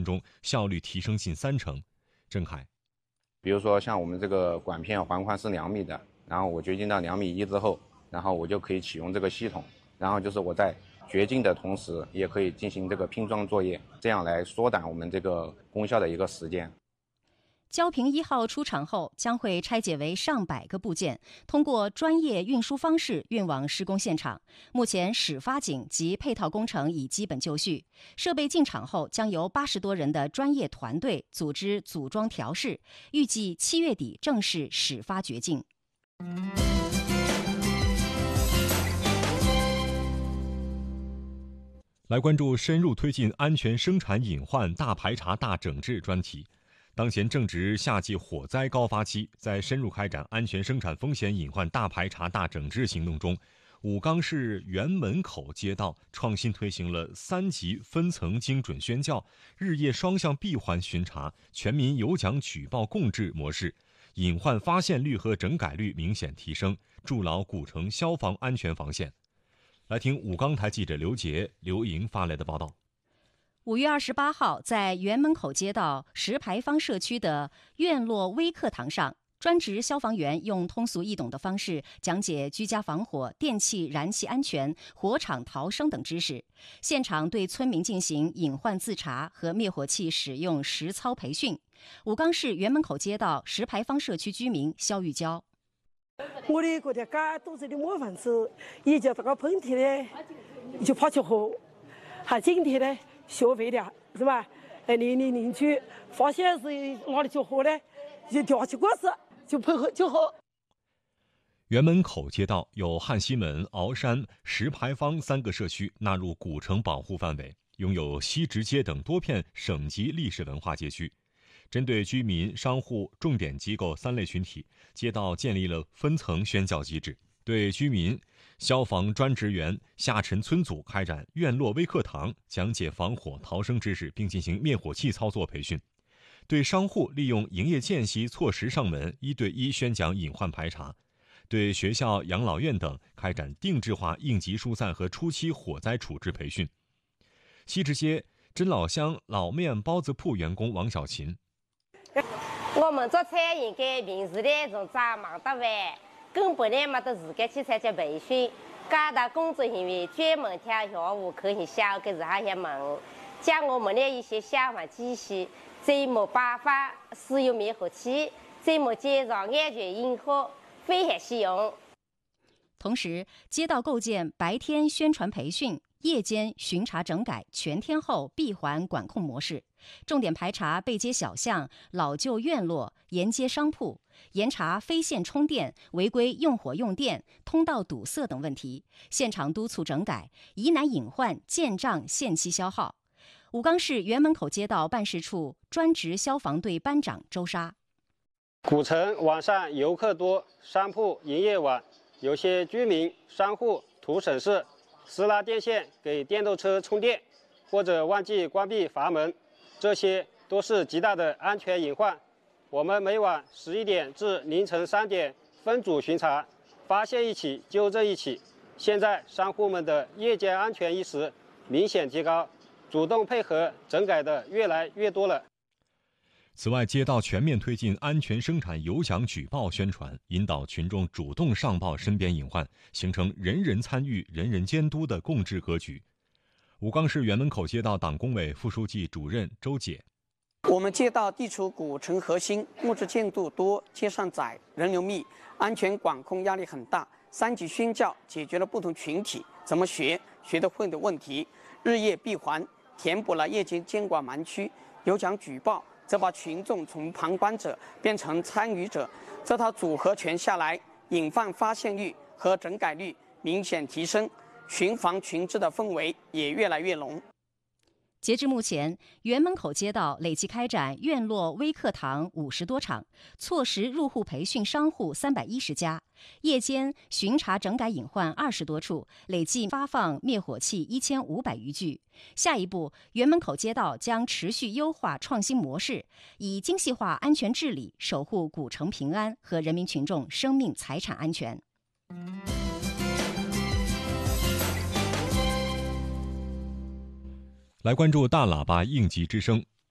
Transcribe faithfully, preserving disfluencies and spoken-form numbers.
分钟，效率提升近三成。郑凯， 比如说像我们这个管片环宽是两米的，然后我掘进到两米一之后，然后我就可以启用这个系统，然后就是我在掘进的同时，也可以进行这个拼装作业，这样来缩短我们这个功效的一个时间。 焦平一号出厂后，将会拆解为上百个部件，通过专业运输方式运往施工现场。目前始发井及配套工程已基本就绪，设备进场后将由八十多人的专业团队组织组装调试，预计七月底正式始发掘进。 来关注深入推进安全生产隐患大排查大整治专题。当前正值夏季火灾高发期，在深入开展安全生产风险隐患大排查大整治行动中，武冈市辕门口街道创新推行了三级分层精准宣教、日夜双向闭环巡查、全民有奖举报共治模式，隐患发现率和整改率明显提升，筑牢古城消防安全防线。来听武冈台记者刘杰、刘莹发来的报道。 五月二十八号，在辕门口街道石牌坊社区的院落微课堂上，专职消防员用通俗易懂的方式讲解居家防火、电气燃气安全、火场逃生等知识，现场对村民进行隐患自查和灭火器使用实操培训。武冈市辕门口街道石牌坊社区居民肖玉娇： 我的这条街都是的磨房子，一叫这个喷嚏呢，就跑去喝，还今天呢学会了是吧？哎，邻里邻居发现是哪里去喝呢，就调起锅子就配合就喝。 辕门口街道有汉西门、鳌山、石牌坊三个社区纳入古城保护范围，拥有西直街等多片省级历史文化街区。针对居民、商户、重点机构三类群体，街道建立了分层宣教机制，对居民、消防专职员、下沉村组开展院落微课堂，讲解防火逃生知识，并进行灭火器操作培训；对商户利用营业间隙错时上门，一对一宣讲隐患排查；对学校、养老院等开展定制化应急疏散和初期火灾处置培训。西直街真老乡老面包子铺员工王小琴： 我们做餐饮的平时呢从早忙到晚，根本呢没得时间去参加培训。加大工作人员专门听下午可以小个这些门，将我们的一些消防机器怎么摆放、使用灭火器，怎么检查安全隐患，非常实用。 同时，街道构建白天宣传培训、夜间巡查整改全天候闭环管控模式，重点排查背街小巷、老旧院落、沿街商铺，严查非线充电、违规用火用电、通道堵塞等问题，现场督促整改，疑难隐患见账限期消耗。武冈市辕门口街道办事处专职消防队班长周沙： 古城晚上游客多，商铺营业晚，有些居民、商户图省事，私拉电线给电动车充电，或者忘记关闭阀门，这些都是极大的安全隐患。我们每晚十一点至凌晨三点分组巡查，发现一起纠正一起。现在商户们的夜间安全意识明显提高，主动配合整改的越来越多了。 此外，街道全面推进安全生产有奖举报宣传，引导群众主动上报身边隐患，形成人人参与、人人监督的共治格局。武冈市辕门口街道党工委副书记、主任周姐： 我们街道地处古城核心，木质建筑多，街上窄，人流密，安全管控压力很大。三级宣教解决了不同群体怎么学、学得会的问题，日夜闭环填补了夜间监管盲区，有奖举报则把群众从旁观者变成参与者。这套组合拳下来，隐患发现率和整改率明显提升，群防群治的氛围也越来越浓。 截至目前，辕门口街道累计开展院落微课堂五十多场，错时入户培训商户三百一十家，夜间巡查整改隐患二十多处，累计发放灭火器一千五百余具。下一步，辕门口街道将持续优化创新模式，以精细化安全治理，守护古城平安和人民群众生命财产安全。 来关注大喇叭应急之声。